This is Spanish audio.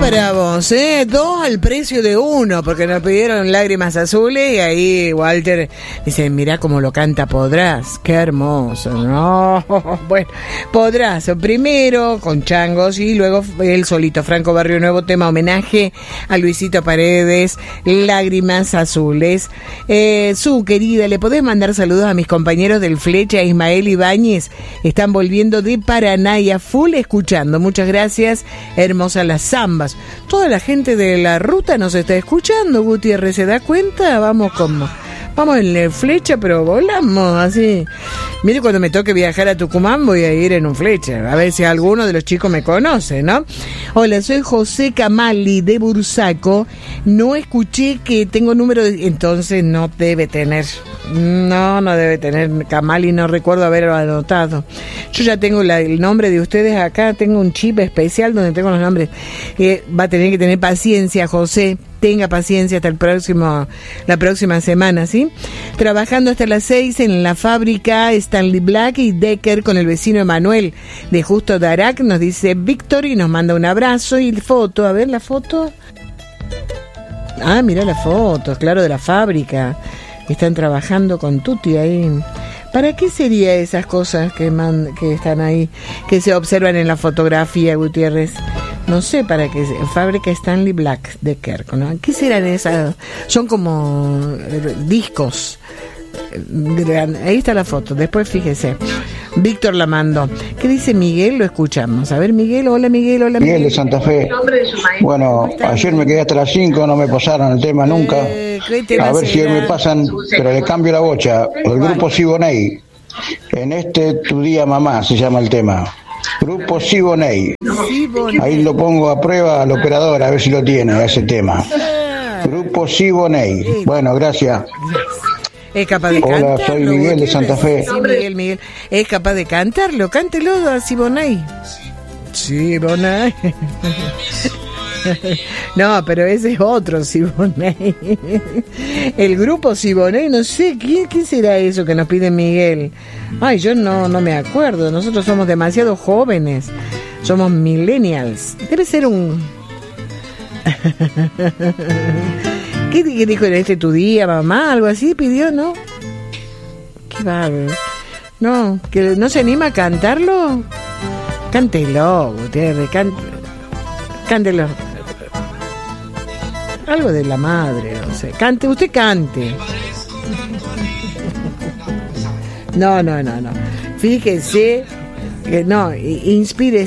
para vos, 2 al precio de 1, porque nos pidieron Lágrimas Azules y ahí Walter dice, mirá cómo lo canta Podrás, qué hermoso, ¿no? Bueno, Podrás primero con Changos y luego él solito, Franco Barrio Nuevo, tema homenaje a Luisito Paredes, Lágrimas Azules. Su querida, ¿le podés mandar saludos a mis compañeros del Flecha, Ismael Ibáñez? Están volviendo de Paraná y a full escuchando, muchas gracias, hermosa las zambas. Toda la gente de la ruta nos está escuchando, Gutiérrez, ¿se da cuenta? Vamos en el Flecha, pero volamos así. Mire, cuando me toque viajar a Tucumán voy a ir en un Flecha, a ver si alguno de los chicos me conoce, ¿no? Hola, soy José Camali de Bursaco. No escuché que tengo número entonces no debe tener. No debe tener Camali, no recuerdo haberlo anotado. Yo ya tengo el nombre de ustedes acá, tengo un chip especial donde tengo los nombres. Va a tener que tener paciencia, José. Tenga paciencia hasta la próxima semana, ¿sí? Trabajando hasta las 6 en la fábrica Stanley Black y Decker con el vecino Emanuel de Justo Darac, nos dice Víctor y nos manda un abrazo y foto. A ver la foto. Ah, mira la foto, claro, de la fábrica. Están trabajando con Tuti ahí. ¿Para qué sería esas cosas que están ahí, que se observan en la fotografía, Gutiérrez? No sé para qué. Fábrica Stanley Black Decker, ¿no? ¿Qué serán esas? Son como discos. Ahí está la foto, después fíjese. Víctor la mandó. ¿Qué dice Miguel? Lo escuchamos. A ver, Miguel, hola Miguel, hola Miguel. Miguel de Santa Fe. Bueno, ayer me quedé hasta las 5, no me pasaron el tema nunca. A ver si hoy me pasan, pero le cambio la bocha. El grupo Siboney. En Tu Día Mamá se llama el tema. Grupo Siboney. Ahí lo pongo a prueba al operador a ver si lo tiene ese tema. Grupo Siboney. Bueno, gracias. Es capaz de cantarlo. Hola, soy Miguel de Santa Fe. Sí, Miguel. Es capaz de cantarlo. Cántelo a Siboney. Siboney. No, pero ese es otro Siboney. El grupo Siboney, no sé, ¿qué será eso que nos pide Miguel? Ay, yo no me acuerdo. Nosotros somos demasiado jóvenes. Somos millennials. Debe ser un... ¿Qué dijo en Tu Día, mamá? Algo así pidió, ¿no? Qué bárbaro. No, que no se anima a cantarlo. Cántelo, Gutiérrez, cántelo. Algo de la madre, no sé. Usted cante. No. Fíjese, inspírese.